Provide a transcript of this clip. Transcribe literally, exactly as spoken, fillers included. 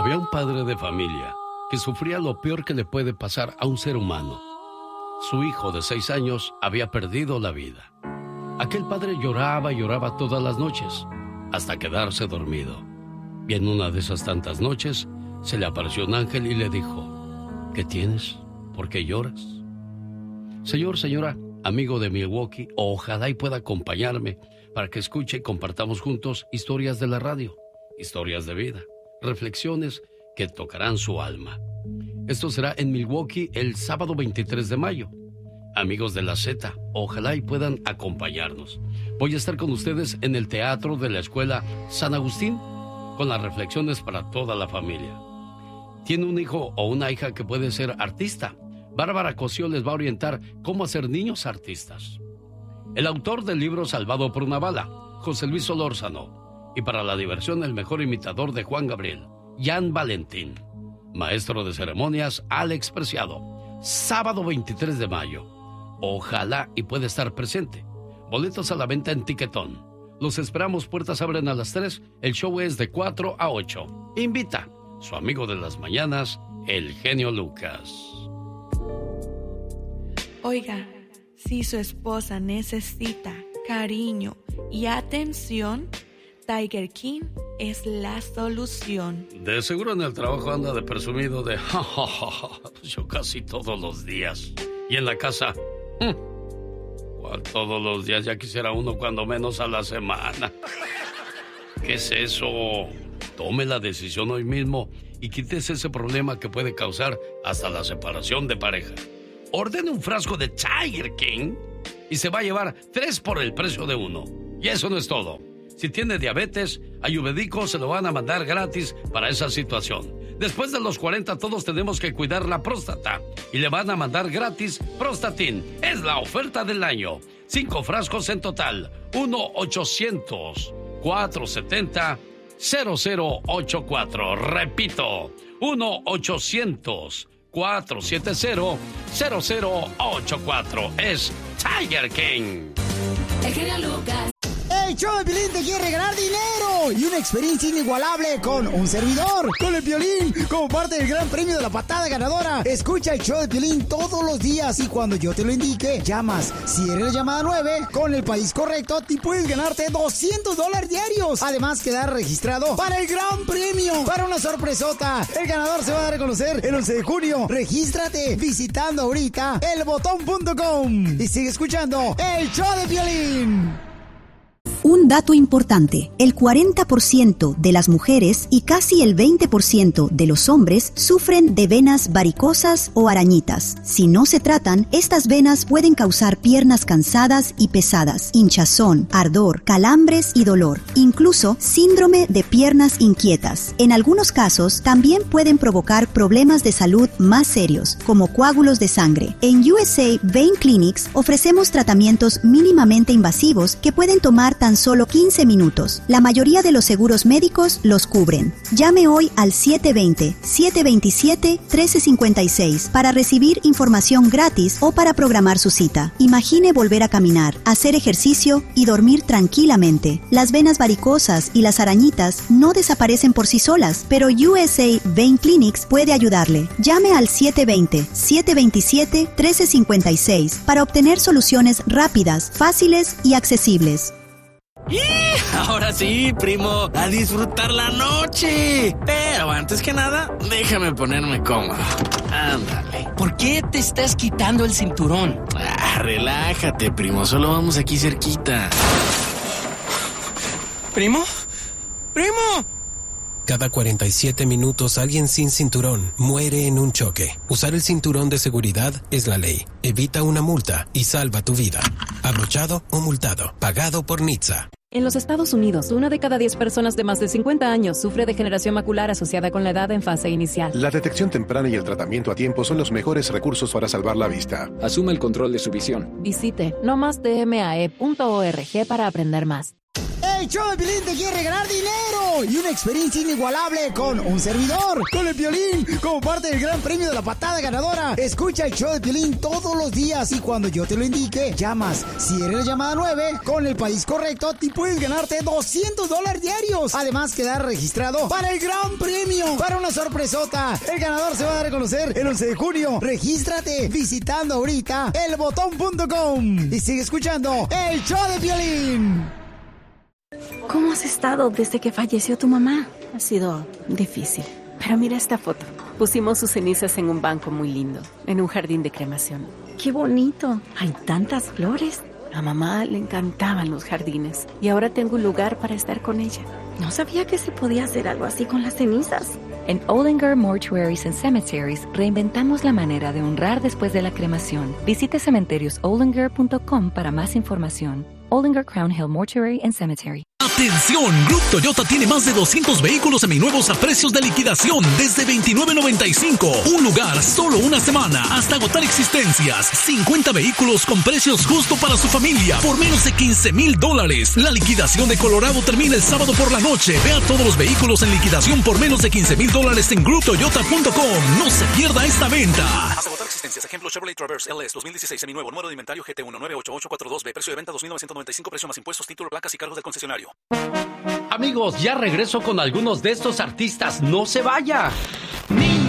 Había un padre de familia que sufría lo peor que le puede pasar a un ser humano. Su hijo de seis años había perdido la vida. Aquel padre lloraba y lloraba todas las noches, hasta quedarse dormido. Y en una de esas tantas noches, se le apareció un ángel y le dijo: ¿qué tienes? ¿Por qué lloras? Señor, señora, amigo de Milwaukee, ojalá y pueda acompañarme para que escuche y compartamos juntos historias de la radio, historias de vida, reflexiones que tocarán su alma. Esto será en Milwaukee el sábado veintitrés de mayo. Amigos de la Z, ojalá y puedan acompañarnos. Voy a estar con ustedes en el teatro de la Escuela San Agustín, con las reflexiones para toda la familia. ¿Tiene un hijo o una hija que puede ser artista? Bárbara Cosío les va a orientar cómo hacer niños artistas. El autor del libro Salvado por una bala, José Luis Solórzano. Y para la diversión, el mejor imitador de Juan Gabriel, Jan Valentín. Maestro de ceremonias, Alex Preciado. Sábado veintitrés de mayo. Ojalá y pueda estar presente. Boletos a la venta en Tiquetón. Los esperamos, puertas abren a las tres. El show es de cuatro a ocho. Invita su amigo de las mañanas, el genio Lucas. Oiga, si su esposa necesita cariño y atención, Tiger King es la solución. De seguro en el trabajo anda de presumido de ja, ja, ja, ja, yo casi todos los días. Y en la casa, ¿cuál todos los días? Ya quisiera uno cuando menos a la semana. ¿Qué es eso? Tome la decisión hoy mismo y quítese ese problema que puede causar hasta la separación de pareja. Ordene un frasco de Tiger King y se va a llevar tres por el precio de uno. Y eso no es todo. Si tiene diabetes, Ayurvédico se lo van a mandar gratis para esa situación. Después de los cuarenta todos tenemos que cuidar la próstata y le van a mandar gratis Prostatin. Es la oferta del año. Cinco frascos en total. uno ochocientos, cuatrocientos setenta, cero cero ocho cuatro. Repito, uno ochocientos, cuatrocientos setenta, cero cero ocho cuatro. Es Tiger King. El genio Lucas. El show de Piolín te quiere regalar dinero y una experiencia inigualable con un servidor, con el Piolín, como parte del gran premio de la patada ganadora. Escucha el show de Piolín todos los días y cuando yo te lo indique, llamas. Si eres la llamada nueve, con el país correcto, te puedes ganarte doscientos dólares diarios. Además, quedar registrado para el gran premio, para una sorpresota. El ganador se va a dar a conocer el once de junio. Regístrate visitando ahorita el botón punto com y sigue escuchando el show de Piolín. Un dato importante, el cuarenta por ciento de las mujeres y casi el veinte por ciento de los hombres sufren de venas varicosas o arañitas. Si no se tratan, estas venas pueden causar piernas cansadas y pesadas, hinchazón, ardor, calambres y dolor, incluso síndrome de piernas inquietas. En algunos casos, también pueden provocar problemas de salud más serios, como coágulos de sangre. En U S A Vein Clinics ofrecemos tratamientos mínimamente invasivos que pueden tomar tan solo quince minutos. La mayoría de los seguros médicos los cubren. Llame hoy al siete dos cero, siete dos siete, uno tres cinco seis para recibir información gratis o para programar su cita. Imagine volver a caminar, hacer ejercicio y dormir tranquilamente. Las venas varicosas y las arañitas no desaparecen por sí solas, pero U S A Vein Clinics puede ayudarle. Llame al siete dos cero, siete dos siete, uno tres cinco seis para obtener soluciones rápidas, fáciles y accesibles. ¡Y! Ahora sí, primo, a disfrutar la noche. Pero antes que nada, déjame ponerme cómodo. Ándale. ¿Por qué te estás quitando el cinturón? Ah, relájate, primo, solo vamos aquí cerquita. ¿Primo? ¡Primo! Cada cuarenta y siete minutos alguien sin cinturón muere en un choque. Usar el cinturón de seguridad es la ley. Evita una multa y salva tu vida. Abrochado o multado. Pagado por N H T S A. En los Estados Unidos, una de cada diez personas de más de cincuenta años sufre degeneración macular asociada con la edad en fase inicial. La detección temprana y el tratamiento a tiempo son los mejores recursos para salvar la vista. Asuma el control de su visión. Visite no más d m a e punto org para aprender más. El El show de Piolín te quiere regalar dinero y una experiencia inigualable con un servidor, con el Piolín, como parte del gran premio de la patada ganadora. Escucha el show de Piolín todos los días y cuando yo te lo indique, llamas. Si eres la llamada nueve, con el país correcto, te puedes ganarte doscientos dólares diarios. Además, quedar registrado para el gran premio, para una sorpresota. El ganador se va a dar a conocer el once de junio. Regístrate visitando ahorita el botón punto com y sigue escuchando el show de Piolín. ¿Cómo has estado desde que falleció tu mamá? Ha sido difícil, pero mira esta foto. Pusimos sus cenizas en un banco muy lindo, en un jardín de cremación. ¡Qué bonito! Hay tantas flores. A mamá le encantaban los jardines y ahora tengo un lugar para estar con ella. No sabía que se podía hacer algo así con las cenizas. En Ollinger Mortuaries and Cemeteries reinventamos la manera de honrar después de la cremación. Visite cementerios ollinger punto com para más información. Ollinger Crown Hill Mortuary and Cemetery. ¡Atención! Group Toyota tiene más de doscientos vehículos seminuevos a precios de liquidación desde veintinueve noventa y cinco. Un lugar, solo una semana, hasta agotar existencias. cincuenta vehículos con precios justo para su familia por menos de quince mil dólares. La liquidación de Colorado termina el sábado por la noche. Vea todos los vehículos en liquidación por menos de quince mil dólares en group toyota punto com. No se pierda esta venta. Hasta agotar existencias. Ejemplo, Chevrolet Traverse L S dos mil dieciséis seminuevo. Número de inventario G T uno nueve ocho ocho cuatro dos B. Precio de venta dos mil novecientos noventa y cinco. Precio más impuestos, título, placas y cargos del concesionario. Amigos, ya regreso con algunos de estos artistas. ¡No se vaya!